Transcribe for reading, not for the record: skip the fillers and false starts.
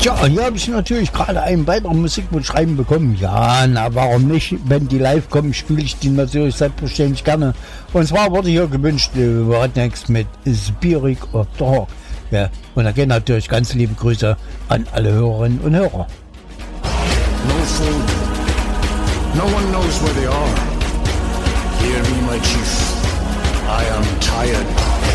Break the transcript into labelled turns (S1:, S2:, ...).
S1: Tja, hier habe ich natürlich gerade einen weiteren Musikwunsch schreiben bekommen. Ja, na warum nicht? Wenn die live kommen, spiele ich die natürlich selbstverständlich gerne. Und zwar wurde hier gewünscht, Rednecks mit Spirit of the Hawk. Ja, und da gehen natürlich ganz liebe Grüße an alle Hörerinnen und Hörer.
S2: No food. No one knows where they are. Hear me, my chief. I am tired.